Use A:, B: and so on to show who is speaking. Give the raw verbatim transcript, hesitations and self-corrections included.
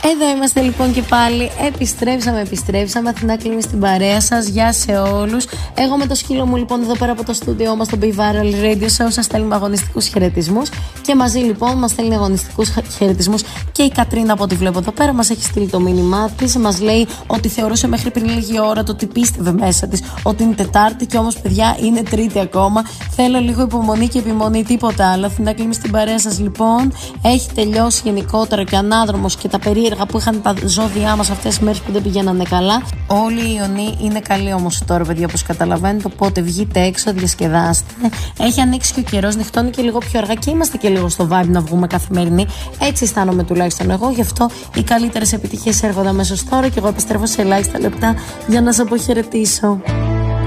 A: Εδώ είμαστε λοιπόν και πάλι. Επιστρέψαμε, επιστρέψαμε. Αθηνά Κλίμη στην παρέα σας. Γεια σε όλους. Εγώ με το σκύλο μου λοιπόν εδώ πέρα από το στούντιό μας, το Be Viral Radio Show, σας στέλνουμε αγωνιστικούς χαιρετισμούς. Και μαζί λοιπόν μας στέλνει αγωνιστικούς χαιρετισμούς και η Κατρίνα από ό,τι βλέπω εδώ πέρα. Μας έχει στείλει το μήνυμά της. Μας λέει ότι θεωρούσε μέχρι πριν λίγη ώρα το ότι πίστευε μέσα της ότι είναι Τετάρτη και όμως παιδιά είναι Τρίτη ακόμα. Θέλω λίγο υπομονή και επιμονή, τίποτα άλλο. Αθηνά Κλίμη στην παρέα σας λοιπόν. Έχει τελειώσει γενικότερα και ο ανάδρομος και τα περίεργα που είχαν τα ζώδιά μας αυτές τις μέρες που δεν πηγαίνανε καλά. Όλοι οι ιονοί είναι καλοί όμως τώρα, παιδιά, όπως καταλαβαίνετε. Οπότε βγείτε έξω, διασκεδάστε. Έχει ανοίξει και ο καιρός, νυχτώνει και λίγο πιο αργά και είμαστε και λίγο στο vibe να βγούμε καθημερινή. Έτσι αισθάνομαι τουλάχιστον εγώ. Γι' αυτό οι καλύτερες επιτυχίες έρχονται αμέσως τώρα και εγώ επιστρέφω σε ελάχιστα λεπτά για να σας αποχαιρετήσω.